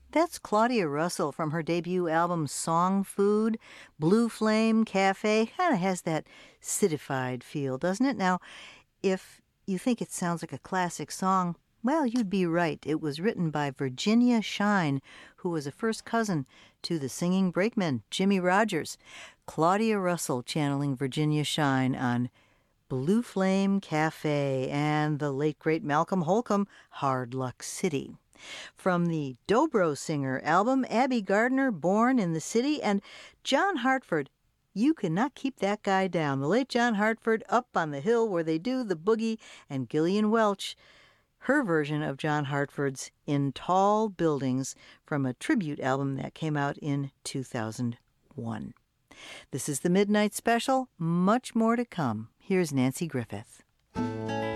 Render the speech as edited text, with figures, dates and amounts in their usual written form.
That's Claudia Russell from her debut album Song Food. Blue Flame Cafe kind of has that citified feel, doesn't it? Now, if you think it sounds like a classic song, well, you'd be right. It was written by Virginia Shine, who was a first cousin to the singing brakeman, Jimmie Rodgers. Claudia Russell channeling Virginia Shine on Blue Flame Cafe, and the late great Malcolm Holcomb, Hard Luck City. From the Dobro Singer album, Abby Gardner, Born in the City, and John Hartford. You cannot keep that guy down. The late John Hartford, Up on the Hill Where They Do the Boogie, and Gillian Welch, her version of John Hartford's In Tall Buildings from a tribute album that came out in 2001. This is the Midnight Special. Much more to come. Here's Nanci Griffith.